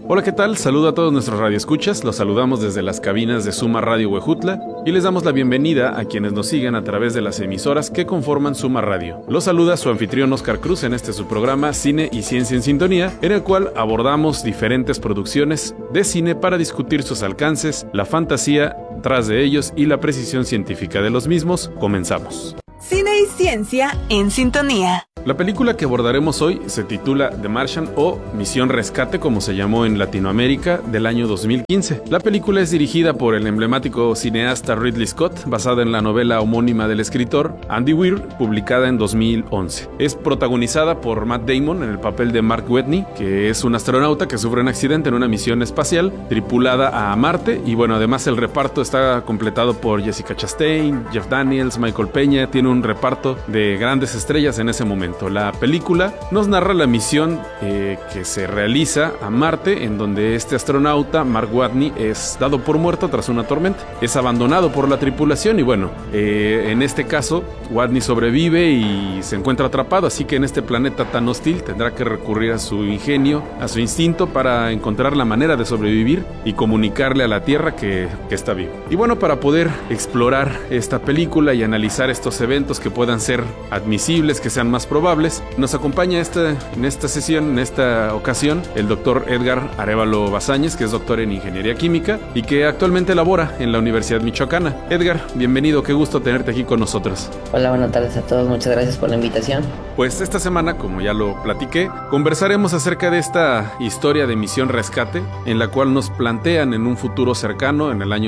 Hola, ¿qué tal? Saludo a todos nuestros radioescuchas, los saludamos desde las cabinas de Suma Radio Huejutla y les damos la bienvenida a quienes nos siguen a través de las emisoras que conforman Suma Radio. Los saluda su anfitrión Oscar Cruz en este su programa Cine y Ciencia en Sintonía, en el cual abordamos diferentes producciones de cine para discutir sus alcances, la fantasía tras de ellos y la precisión científica de los mismos. Comenzamos. Cine y Ciencia en Sintonía. La película que abordaremos hoy se titula The Martian o Misión Rescate, como se llamó en Latinoamérica, del año 2015. La película es dirigida por el emblemático cineasta Ridley Scott, basada en la novela homónima del escritor Andy Weir, publicada en 2011. Es protagonizada por Matt Damon en el papel de Mark Watney, que es un astronauta que sufre un accidente en una misión espacial tripulada a Marte, y bueno, además el reparto está completado por Jessica Chastain, Jeff Daniels, Michael Peña. Tiene un reparto de grandes estrellas en ese momento. La película nos narra la misión que se realiza a Marte, en donde este astronauta, Mark Watney, es dado por muerto tras una tormenta. Es abandonado por la tripulación y bueno, en este caso, Watney sobrevive y se encuentra atrapado, así que en este planeta tan hostil tendrá que recurrir a su ingenio, a su instinto para encontrar la manera de sobrevivir y comunicarle a la Tierra que está vivo. Y bueno, para poder explorar esta película y analizar estos eventos que puedan ser admisibles, que sean más probables, nos acompaña en esta sesión, en esta ocasión, el doctor Edgar Arévalo Bazáñez, que es doctor en Ingeniería Química y que actualmente labora en la Universidad Michoacana. Edgar, bienvenido, qué gusto tenerte aquí con nosotros. Hola, buenas tardes a todos, muchas gracias por la invitación. Pues esta semana, como ya lo platiqué, conversaremos acerca de esta historia de Misión Rescate, en la cual nos plantean en un futuro cercano, en el año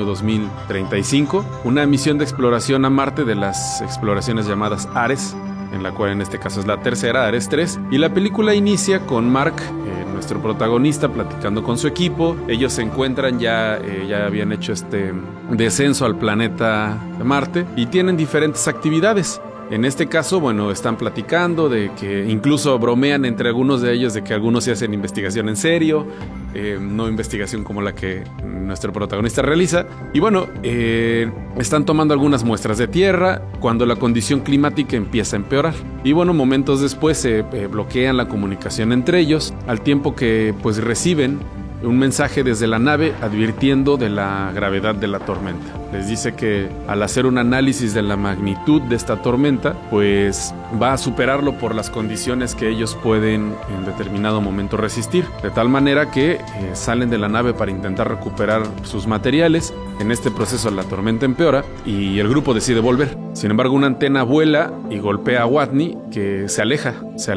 2035, una misión de exploración a Marte de las exploraciones llamadas Ares, en la cual en este caso es la tercera, Ares 3, y la película inicia con Mark, nuestro protagonista, platicando con su equipo. Ellos se encuentran, ya habían hecho este descenso al planeta Marte y tienen diferentes actividades. En este caso, bueno, están platicando de que incluso bromean entre algunos de ellos de que algunos se hacen investigación en serio, no investigación como la que nuestro protagonista realiza. Y bueno, están tomando algunas muestras de tierra cuando la condición climática empieza a empeorar. Y bueno, momentos después se bloquean la comunicación entre ellos, al tiempo que pues reciben un mensaje desde la nave advirtiendo de la gravedad de la tormenta. Les dice que al hacer un análisis de la magnitud de esta tormenta, pues va a superarlo por las condiciones que ellos pueden en determinado momento resistir. De tal manera que salen de la nave para intentar recuperar sus materiales. En este proceso la tormenta empeora y el grupo decide volver. Sin embargo, una antena vuela y golpea a Watney, que se aleja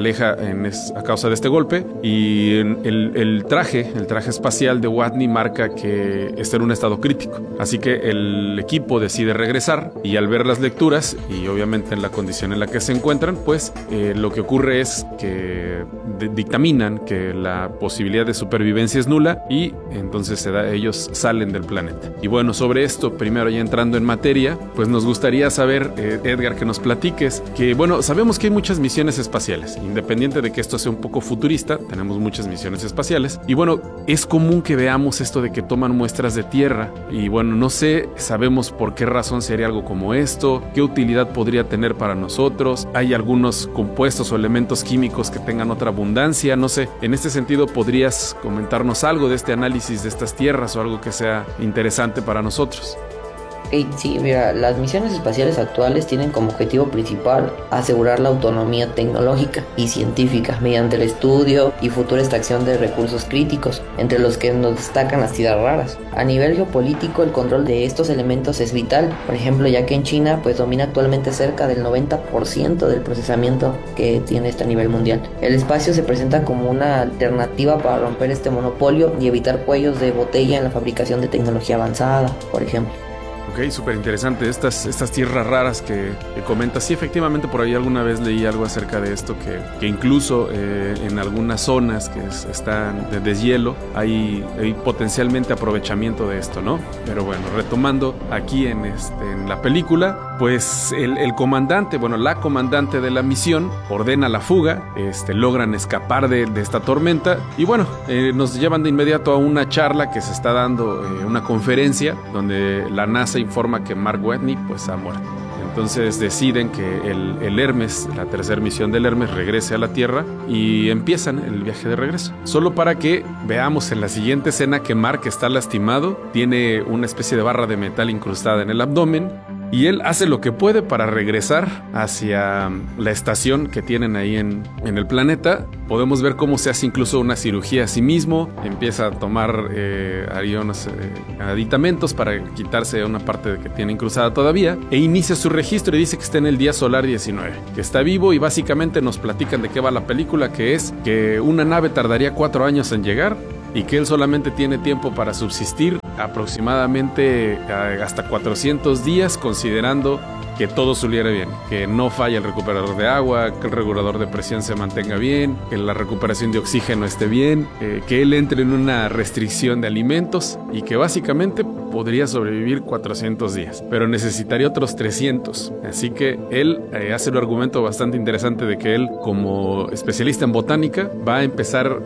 a causa de este golpe, y el traje espacial de Watney marca que está en un estado crítico. Así que el equipo decide regresar y al ver las lecturas y obviamente en la condición en la que se encuentran, pues lo que ocurre es que dictaminan que la posibilidad de supervivencia es nula y entonces ellos salen del planeta. Y bueno, sobre esto, primero ya entrando en materia, pues nos gustaría saber, Edgar, que nos platiques que, bueno, sabemos que hay muchas misiones espaciales, independiente de que esto sea un poco futurista, tenemos muchas misiones espaciales y bueno, es común que veamos esto de que toman muestras de tierra y bueno, no sé, sabemos por qué razón sería algo como esto, qué utilidad podría tener para nosotros, hay algunos compuestos o elementos químicos que tengan otra abundancia, no sé, en este sentido podrías comentarnos algo de este análisis de estas tierras o algo que sea interesante para nosotros. Sí, mira, las misiones espaciales actuales tienen como objetivo principal asegurar la autonomía tecnológica y científica mediante el estudio y futura extracción de recursos críticos, entre los que nos destacan las tierras raras. A nivel geopolítico, el control de estos elementos es vital, por ejemplo, ya que en China pues domina actualmente cerca del 90% del procesamiento que tiene este a nivel mundial. El espacio se presenta como una alternativa para romper este monopolio y evitar cuellos de botella en la fabricación de tecnología avanzada, por ejemplo. Ok, súper interesante estas tierras raras que comentas. Sí, efectivamente por ahí alguna vez leí algo acerca de esto, que incluso en algunas zonas que están de deshielo hay potencialmente aprovechamiento de esto, ¿no? Pero bueno, retomando aquí en la película, pues el comandante, bueno, la comandante de la misión ordena la fuga, logran escapar de esta tormenta y bueno, nos llevan de inmediato a una charla que se está dando, una conferencia donde la NASA informa que Mark Watney pues ha muerto. Entonces deciden que el Hermes, la tercera misión del Hermes, regrese a la Tierra y empiezan el viaje de regreso. Solo para que veamos en la siguiente escena que Mark está lastimado, tiene una especie de barra de metal incrustada en el abdomen y él hace lo que puede para regresar hacia la estación que tienen ahí en el planeta. Podemos ver cómo se hace incluso una cirugía a sí mismo, empieza a tomar unos aditamentos para quitarse una parte que tiene incrustada todavía e inicia su registro y dice que está en el día solar 19, que está vivo, y básicamente nos platican de qué va la película, que es que una nave tardaría 4 años en llegar y que él solamente tiene tiempo para subsistir aproximadamente hasta 400 días, considerando que todo saliera bien, que no falla el recuperador de agua, que el regulador de presión se mantenga bien, que la recuperación de oxígeno esté bien, que él entre en una restricción de alimentos y que básicamente podría sobrevivir 400 días, pero necesitaría otros 300. Así que él hace un argumento bastante interesante de que él, como especialista en botánica, va a empezar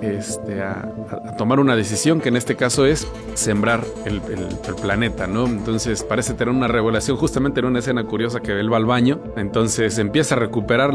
a tomar una decisión, que en este caso es sembrar el planeta, ¿no? Entonces parece tener una revelación justamente en una escena curiosa que él va al baño, entonces empieza a recuperar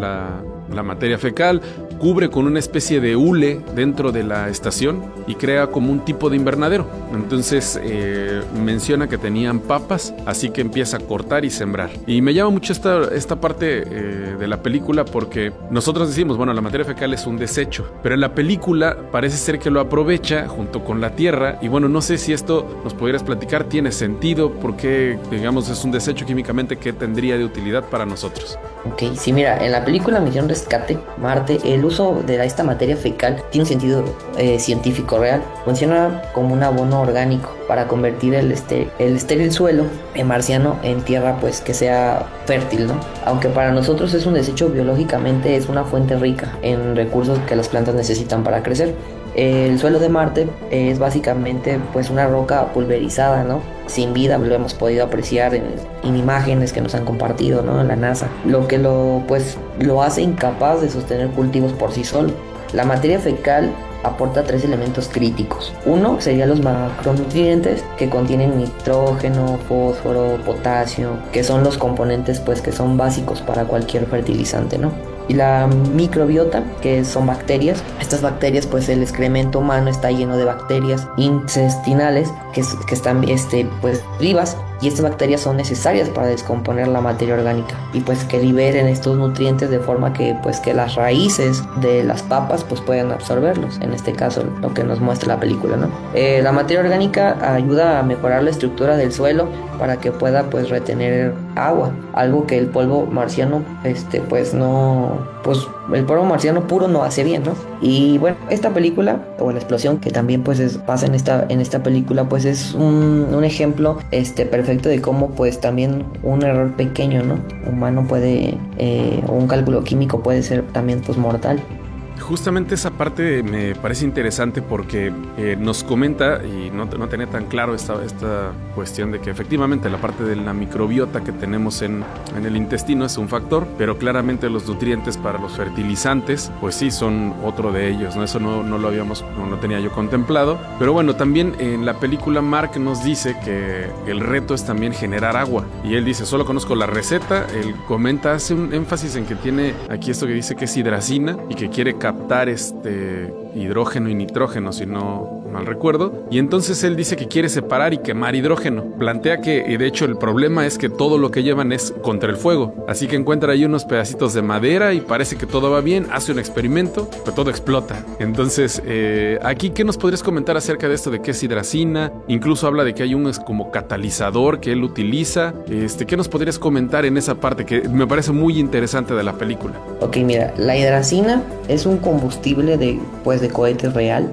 la materia fecal, cubre con una especie de hule dentro de la estación y crea como un tipo de invernadero. Entonces menciona que tenían papas, así que empieza a cortar y sembrar. Y me llama mucho esta parte de la película, porque nosotros decimos, bueno, la materia fecal es un desecho, pero en la película parece ser que lo aprovecha junto con la tierra. Y bueno, no sé si esto nos pudieras platicar, tiene sentido, porque digamos es un desecho químicamente, que tendría de utilidad para nosotros. Ok, sí, mira, en la película Misión Rescate, Marte, el uso de esta materia fecal tiene un sentido científico real. Funciona como un abono orgánico para convertir el estéril suelo marciano en tierra pues que sea fértil, ¿no? Aunque para nosotros es un desecho, biológicamente es una fuente rica en recursos que las plantas necesitan para crecer. El suelo de Marte es básicamente pues una roca pulverizada, ¿no? Sin vida, lo hemos podido apreciar en imágenes que nos han compartido, ¿no? En la NASA, lo que lo hace incapaz de sostener cultivos por sí solo. La materia fecal aporta 3 elementos críticos. Uno sería los macronutrientes, que contienen nitrógeno, fósforo, potasio, que son los componentes pues que son básicos para cualquier fertilizante, ¿no? Y la microbiota, que son bacterias. Estas bacterias, pues el excremento humano está lleno de bacterias intestinales que están pues vivas, y estas bacterias son necesarias para descomponer la materia orgánica y pues que liberen estos nutrientes de forma que pues que las raíces de las papas pues puedan absorberlos, en este caso lo que nos muestra la película, ¿no? La materia orgánica ayuda a mejorar la estructura del suelo para que pueda pues retener agua, algo que el polvo marciano pues no, pues el polvo marciano puro no hace bien, ¿no? Y bueno, esta película, o la explosión que también pues pasa en esta película, pues es un ejemplo perfecto de cómo pues también un error pequeño, ¿no? humano puede, o un cálculo químico puede ser también pues mortal. Justamente esa parte me parece interesante porque nos comenta, y no tenía tan claro esta cuestión de que efectivamente la parte de la microbiota que tenemos en el intestino es un factor, pero claramente los nutrientes para los fertilizantes pues sí son otro de ellos, ¿no? Eso no tenía yo contemplado. Pero bueno, también en la película Mark nos dice que el reto es también generar agua, y él dice, solo conozco la receta. Él comenta, hace un énfasis en que tiene aquí esto que dice que es hidracina y que quiere captar hidrógeno y nitrógeno, si no mal recuerdo, y entonces él dice que quiere separar y quemar hidrógeno. Plantea que de hecho el problema es que todo lo que llevan es contra el fuego, así que encuentra ahí unos pedacitos de madera y parece que todo va bien, hace un experimento, pero todo explota. Entonces aquí, ¿qué nos podrías comentar acerca de esto de qué es hidracina? Incluso habla de que hay un como catalizador que él utiliza. ¿Qué nos podrías comentar en esa parte que me parece muy interesante de la película? Ok, mira, la hidracina es un combustible de cohete real,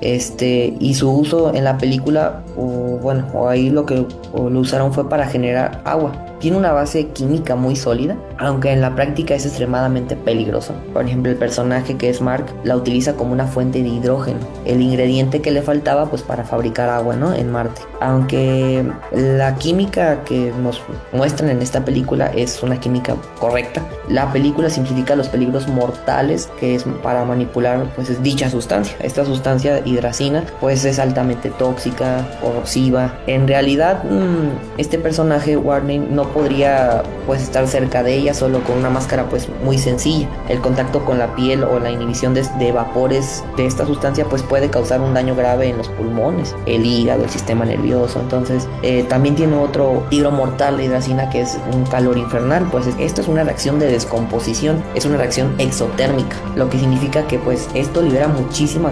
y su uso en la película, o ahí lo usaron fue para generar agua. Tiene una base química muy sólida, aunque en la práctica es extremadamente peligroso. Por ejemplo, el personaje que es Mark la utiliza como una fuente de hidrógeno, el ingrediente que le faltaba pues para fabricar agua, ¿no? En Marte. Aunque la química que nos muestran en esta película es una química correcta, la película simplifica los peligros mortales que es para manipular pues dicha sustancia. Esta sustancia hidracina pues es altamente tóxica, corrosiva. En realidad este personaje Warning no podría pues estar cerca de ella solo con una máscara pues muy sencilla. El contacto con la piel o la inhibición de vapores de esta sustancia pues puede causar un daño grave en los pulmones, el hígado, el sistema nervioso. Entonces también tiene otro peligro mortal la hidracina, que es un calor infernal. Pues esto es una reacción de descomposición, es una reacción exotérmica, lo que significa que pues esto libera muchísimo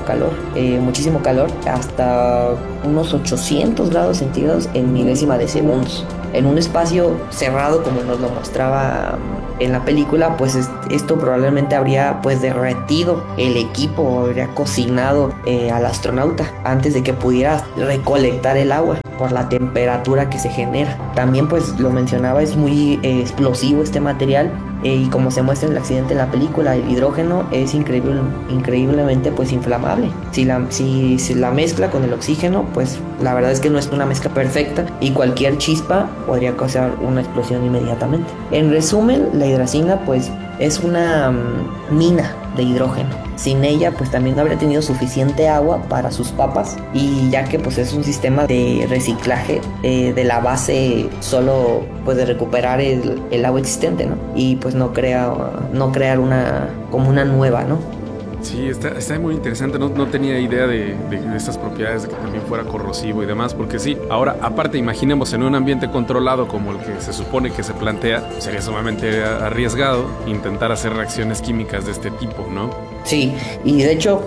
calor, hasta unos 800 grados centígrados en milésima de segundos. En un espacio cerrado como nos lo mostraba en la película, pues esto probablemente habría pues derretido el equipo, habría cocinado al astronauta antes de que pudiera recolectar el agua por la temperatura que se genera. También pues lo mencionaba, es muy explosivo este material, y como se muestra en el accidente en la película, el hidrógeno es increíblemente pues inflamable. Si la mezcla con el oxígeno, pues la verdad es que no es una mezcla perfecta y cualquier chispa podría causar una explosión inmediatamente. En resumen, la hidracina pues es una mina de hidrógeno. Sin ella pues también no habría tenido suficiente agua para sus papas, y ya que pues es un sistema de reciclaje de la base, solo pues de recuperar el agua existente, ¿no? Y pues no crear una nueva, ¿no? Sí, está muy interesante. No tenía idea de estas propiedades, de que también fuera corrosivo y demás, porque sí, ahora aparte imaginemos en un ambiente controlado como el que se supone que se plantea, sería sumamente arriesgado intentar hacer reacciones químicas de este tipo, ¿no? Sí, y de hecho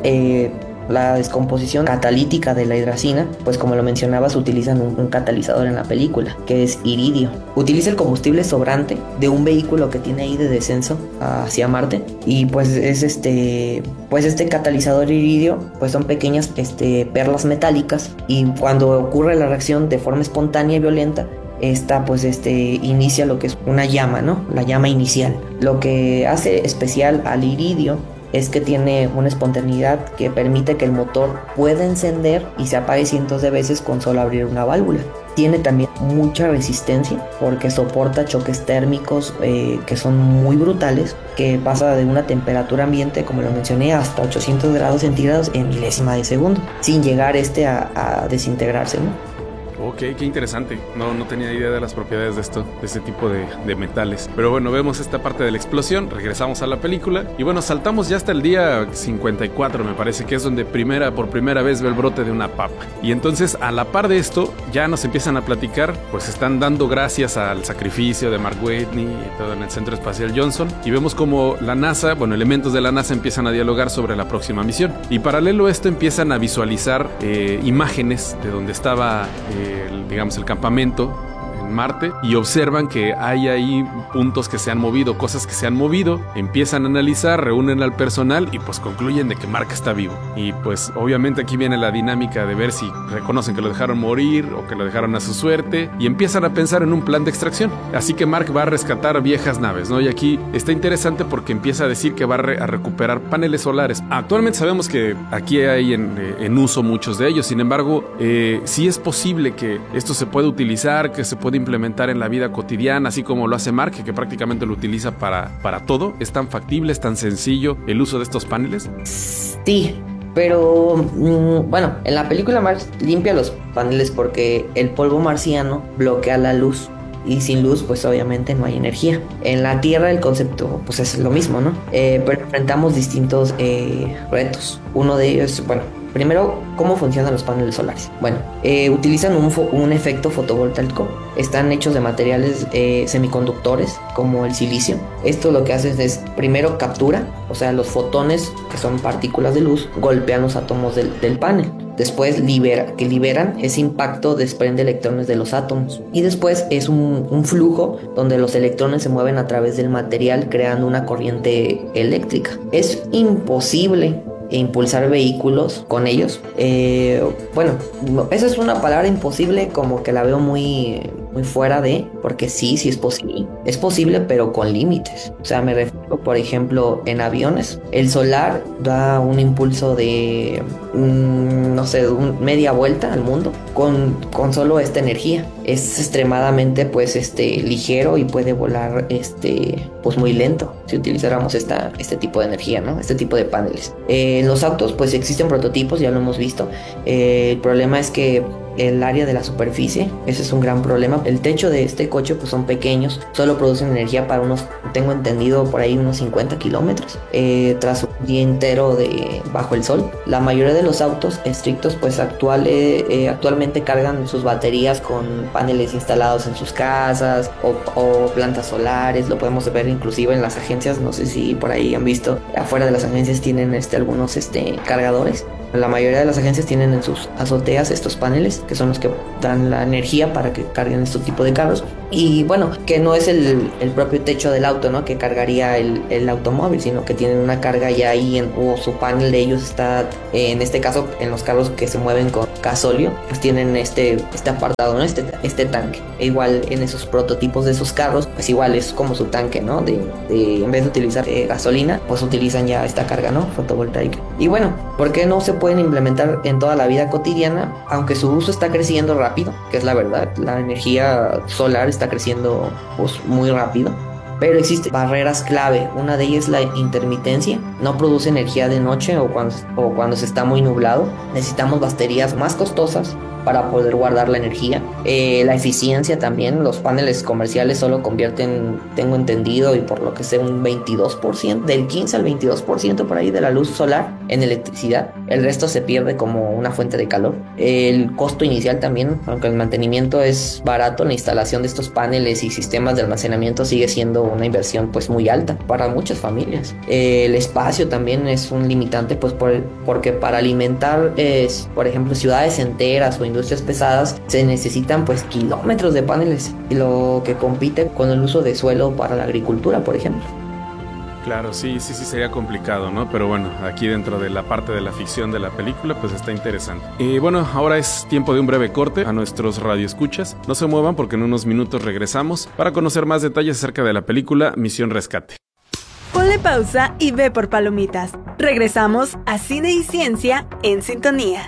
la descomposición catalítica de la hidracina, pues como lo mencionabas, utilizan un catalizador en la película, que es iridio. Utiliza el combustible sobrante de un vehículo que tiene ahí de descenso hacia Marte, y pues es este catalizador iridio, pues son pequeñas perlas metálicas, y cuando ocurre la reacción de forma espontánea y violenta, esta pues inicia lo que es una llama, ¿no? La llama inicial. Lo que hace especial al iridio es que tiene una espontaneidad que permite que el motor pueda encender y se apague cientos de veces con solo abrir una válvula. Tiene también mucha resistencia porque soporta choques térmicos que son muy brutales, que pasa de una temperatura ambiente, como lo mencioné, hasta 800 grados centígrados en milésima de segundo, sin llegar a desintegrarse, ¿no? Ok, qué interesante. No tenía idea de las propiedades de este tipo de metales. Pero bueno, vemos esta parte de la explosión, regresamos a la película y bueno, saltamos ya hasta el día 54, me parece, que es donde por primera vez ve el brote de una papa. Y entonces, a la par de esto, ya nos empiezan a platicar, pues están dando gracias al sacrificio de Mark Watney y todo en el Centro Espacial Johnson, y vemos como la NASA, elementos de la NASA empiezan a dialogar sobre la próxima misión. Y paralelo a esto empiezan a visualizar imágenes de donde estaba el campamento en Marte, y observan que hay ahí puntos que se han movido, cosas que se han movido, empiezan a analizar, reúnen al personal y pues concluyen de que Mark está vivo. Y pues obviamente aquí viene la dinámica de ver si reconocen que lo dejaron morir o que lo dejaron a su suerte, y empiezan a pensar en un plan de extracción. Así que Mark va a rescatar viejas naves, ¿no? Y aquí está interesante porque empieza a decir que va a recuperar paneles solares. Actualmente sabemos que aquí hay en uso muchos de ellos, sin embargo, sí es posible que esto se pueda utilizar, que se pueda implementar en la vida cotidiana, así como lo hace Mark, que prácticamente lo utiliza para todo. ¿Es tan factible, es tan sencillo el uso de estos paneles? Sí, pero bueno, en la película Mark limpia los paneles porque el polvo marciano bloquea la luz, y sin luz pues obviamente no hay energía. En la Tierra el concepto pues es lo mismo, ¿no? Pero enfrentamos distintos retos. Uno de ellos, primero, ¿cómo funcionan los paneles solares? Utilizan un efecto fotovoltaico. Están hechos de materiales semiconductores, como el silicio. Esto lo que hace es, primero captura, o sea, los fotones, que son partículas de luz, golpean los átomos del panel. Después liberan ese impacto, desprende electrones de los átomos. Y después es un flujo donde los electrones se mueven a través del material, creando una corriente eléctrica. Es imposible impulsar vehículos con ellos. Esa es una palabra imposible, como que la veo muy muy fuera de, porque sí es posible. Es posible, pero con límites. O sea, me refiero, por ejemplo, en aviones, el solar da un impulso de, no sé, media vuelta al mundo con solo esta energía. Es extremadamente, pues, ligero y puede volar, pues, muy lento si utilizáramos este tipo de energía, ¿no? Este tipo de paneles. En los autos, pues, existen prototipos, ya lo hemos visto. El problema es que el área de la superficie, ese es un gran problema. El techo de este coche pues son pequeños, solo producen energía para unos, tengo entendido, por ahí unos 50 kilómetros tras un día entero bajo el sol. La mayoría de los autos estrictos pues actualmente cargan sus baterías con paneles instalados en sus casas o plantas solares. Lo podemos ver inclusive en las agencias, no sé si por ahí han visto, afuera de las agencias tienen algunos cargadores. La mayoría de las agencias tienen en sus azoteas estos paneles, que son los que dan la energía para que carguen este tipo de carros. Y bueno, que no es el propio techo del auto, ¿no?, que cargaría el automóvil, sino que tienen una carga ya ahí, o su panel de ellos está, en este caso, en los carros que se mueven con gasóleo, pues tienen este apartado, ¿no?, este tanque. E igual en esos prototipos de esos carros, pues igual es como su tanque, ¿no?, de en vez de utilizar gasolina, pues utilizan ya esta carga, ¿no?, fotovoltaica. Y bueno, ¿por qué no se pueden implementar en toda la vida cotidiana? Aunque su uso está creciendo rápido, que es la verdad, la energía solar está creciendo pues muy rápido, pero existen barreras clave. Una de ellas es la intermitencia. No produce energía de noche o cuando se está muy nublado. Necesitamos baterías más costosas para poder guardar la energía. La eficiencia también, los paneles comerciales solo convierten, tengo entendido, y por lo que sé, un 22%, del 15 al 22% por ahí de la luz solar en electricidad. El resto se pierde como una fuente de calor. El costo inicial también, aunque el mantenimiento es barato, la instalación de estos paneles y sistemas de almacenamiento sigue siendo una inversión pues muy alta para muchas familias. El espacio también es un limitante, pues porque para alimentar, por ejemplo, ciudades enteras o industrias pesadas se necesitan pues kilómetros de paneles, y lo que compite con el uso de suelo para la agricultura, por ejemplo. Claro, sí, sería complicado, ¿no? Pero bueno, aquí dentro de la parte de la ficción de la película, pues está interesante. Bueno, ahora es tiempo de un breve corte. A nuestros radioescuchas, no se muevan porque en unos minutos regresamos para conocer más detalles acerca de la película Misión Rescate. Ponle pausa y ve por palomitas. Regresamos a Cine y Ciencia en Sintonía.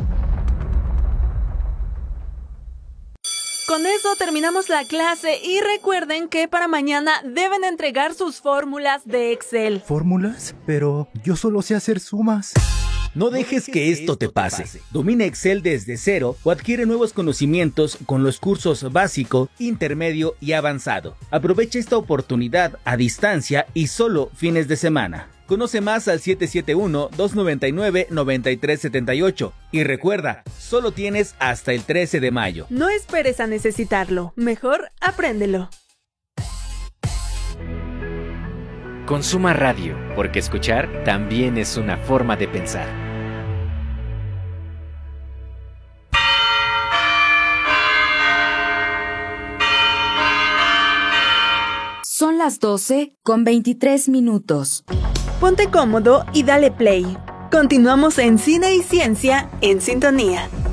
Con eso terminamos la clase y recuerden que para mañana deben entregar sus fórmulas de Excel. ¿Fórmulas? Pero yo solo sé hacer sumas. No dejes que esto te pase. Domina Excel desde cero o adquiere nuevos conocimientos con los cursos básico, intermedio y avanzado. Aprovecha esta oportunidad a distancia y solo fines de semana. Conoce más al 771-299-9378. Y recuerda, solo tienes hasta el 13 de mayo. No esperes a necesitarlo, mejor apréndelo. Consuma radio, porque escuchar también es una forma de pensar. Son las 12:23. Ponte cómodo y dale play. Continuamos en Cine y Ciencia en Sintonía.